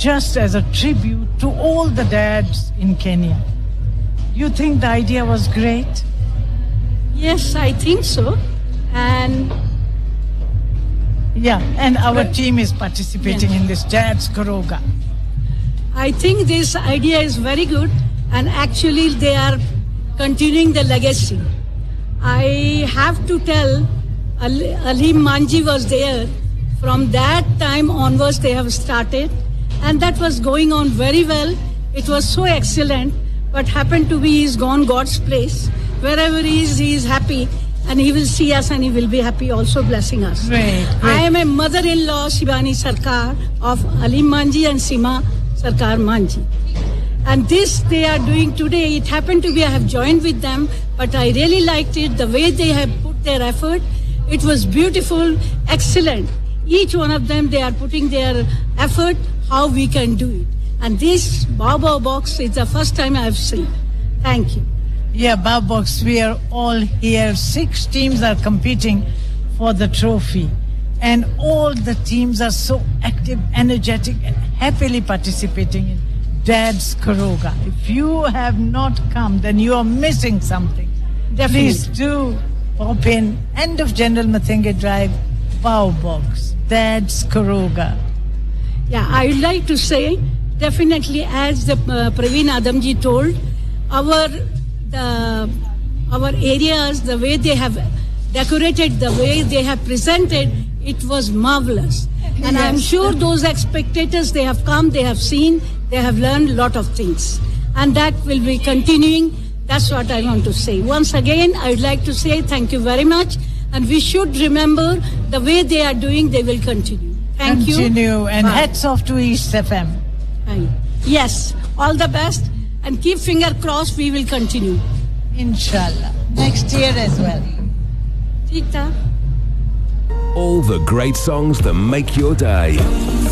just as a tribute to all the dads in Kenya. You think the idea was great? Yes, I think so. And our team is participating in this Dads Koroga. I think this idea is very good, and actually they are continuing the legacy. I have to tell, Alim Manji was there. From that time onwards they have started, and that was going on very well. It was so excellent, but happened to be he's gone God's place. Wherever he is happy, and he will see us and he will be happy also blessing us. Great. I am a mother-in-law, Shivani Sarkar, of Alim Manji and Sima Sarkar Manji. And this they are doing today. It happened to be I have joined with them, but I really liked it, the way they have put their effort. It was beautiful, excellent. Each one of them, they are putting their effort, how we can do it. And this Bao box is the first time I have seen. Thank you. Yeah, Bao box, we are all here. 6 teams are competing for the trophy. And all the teams are so active, energetic, and happily participating in Dad's Koroga. If you have not come, then you are missing something. Definitely. Please do pop in. End of General Mathenge Drive, Bao box, Dad's Koroga. Yeah, I would like to say, definitely, as the Praveen Adamji told, our areas, the way they have decorated, the way they have presented, it was marvelous. And I'm sure those spectators, they have come, they have seen, they have learned a lot of things. And that will be continuing. That's what I want to say. Once again, I would like to say thank you very much. And we should remember the way they are doing, they will continue. Thank you. Continue. And Bye. hats off to East FM. Yes, all the best. And keep finger crossed, we will continue. Inshallah. Next year as well. All the great songs that make your day.